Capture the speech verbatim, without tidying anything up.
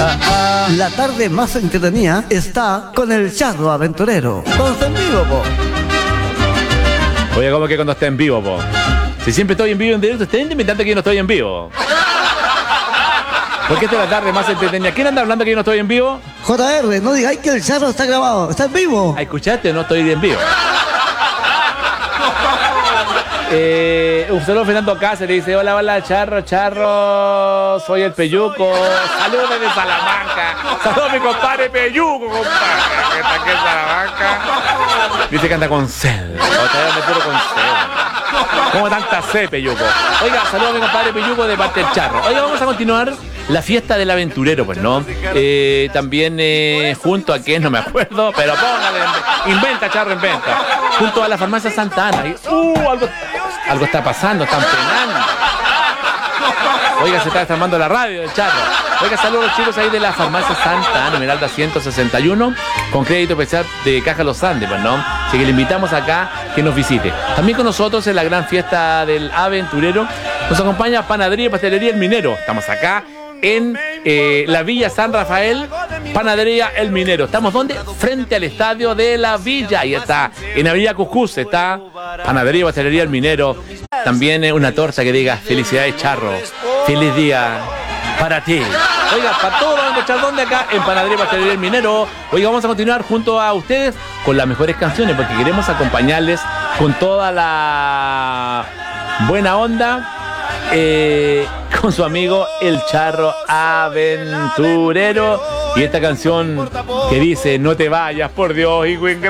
La tarde más entretenida está con el Charro Aventurero. Cuando está en vivo, po. Oye, ¿cómo que cuando está en vivo, po? Si siempre estoy en vivo en directo, estén inventando que yo no estoy en vivo. ¿Por qué esta es la tarde más entretenida? ¿Quién anda hablando que yo no estoy en vivo? J R, no digáis que el Charro está grabado, está en vivo. ¿Escuchaste o no estoy en vivo? Eh, un saludo a Fernando Cáceres, dice: hola, hola, Charro, Charro, soy el Peyuco. Saludos desde Salamanca. Saludos a mi compadre Peyuco, compadre, que está aquí en Salamanca. Dice que anda con sed. Otra vez me puro con sed. Como tanta sed, Peyuco. Oiga, saludos a mi compadre Peyuco de parte del Charro. Oiga, vamos a continuar la fiesta del aventurero, pues, ¿no? Eh, también eh, junto a quién, no me acuerdo, pero póngale, inventa, Charro, inventa. Junto a la farmacia Santa Ana. Y, uh, algo, algo está pasando, están penando. Oiga, se está desarmando la radio del Charro. Oiga, saludos a los chicos ahí de la farmacia Santa Ana, Esmeralda ciento sesenta y uno, con crédito especial de Caja Los Andes, pues, ¿no? Así que le invitamos acá que nos visite. También con nosotros en la gran fiesta del aventurero nos acompaña Panadería y Pastelería El Minero. Estamos acá en eh, la Villa San Rafael, Panadería El Minero. ¿Estamos dónde? Frente al estadio de la Villa. Ahí está, en Avenida Cuscús está Panadería y Pastelería El Minero. También eh, una torta que diga: felicidades, Charro, feliz día para ti. Oiga, para todos vamos a escuchar dónde acá en Panadería y Pastelería El Minero. Oiga, vamos a continuar junto a ustedes con las mejores canciones, porque queremos acompañarles con toda la buena onda. Eh, con su amigo el Charro Aventurero, y esta canción que dice: no te vayas, por Dios, hijo ingrato.